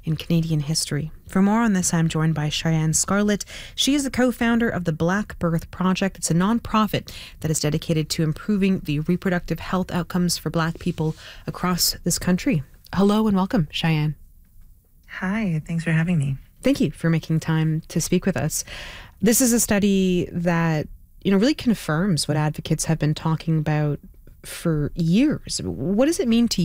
in Canadian history. For more on this, I'm joined by Cheyenne Scarlett. She is the co-founder of the Black Birth Project. It's a nonprofit that is dedicated to improving the reproductive health outcomes for Black people across this country. Hello and welcome, Cheyenne. Hi, thanks for having me. Thank you for making time to speak with us. This is a study that, really confirms what advocates have been talking about for years. What does it mean to